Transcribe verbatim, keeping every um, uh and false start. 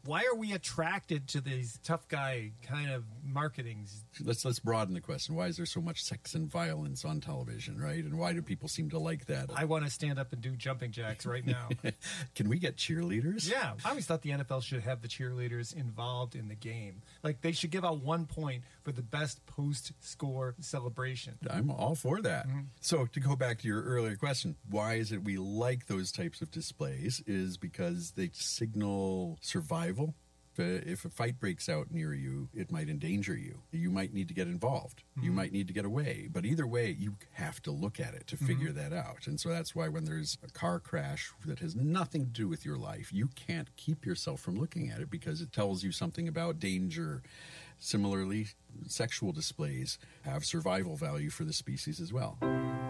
Why are we attracted to these tough guy kind of marketings? Let's let's broaden the question. Why is there so much sex and violence on television, right? And why do people seem to like that? I want to stand up and do jumping jacks right now. Can we get cheerleaders? Yeah. I always thought the N F L should have the cheerleaders involved in the game. Like, they should give out one point for the best post-score celebration. I'm all for that. Mm-hmm. So to go back to your earlier question, why is it we like those types of displays is because they signal survival. If a fight breaks out near you, it might endanger you. You might need to get involved. Mm-hmm. You might need to get away. But either way, you have to look at it to figure mm-hmm. that out. And so that's why when there's a car crash that has nothing to do with your life, you can't keep yourself from looking at it because it tells you something about danger. Similarly, sexual displays have survival value for the species as well.